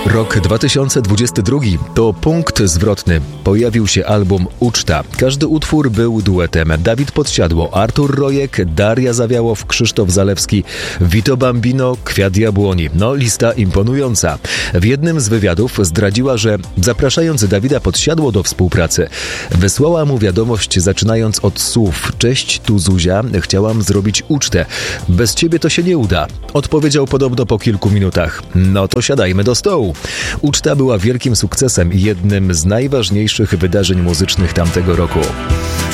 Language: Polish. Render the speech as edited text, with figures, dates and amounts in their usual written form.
Rok 2022 to punkt zwrotny. Pojawił się album Uczta. Każdy utwór był duetem. Dawid Podsiadło, Artur Rojek, Daria Zawiałow, Krzysztof Zalewski, Vito Bambino, Kwiat Jabłoni. No, lista imponująca. W jednym z wywiadów zdradziła, że zapraszając Dawida Podsiadło do współpracy, wysłała mu wiadomość zaczynając od słów: cześć, tu Zuzia, chciałam zrobić ucztę. Bez ciebie to się nie uda. Odpowiedział podobno po kilku minutach: no to siadajmy do stołu. Uczta była wielkim sukcesem i jednym z najważniejszych wydarzeń muzycznych tamtego roku.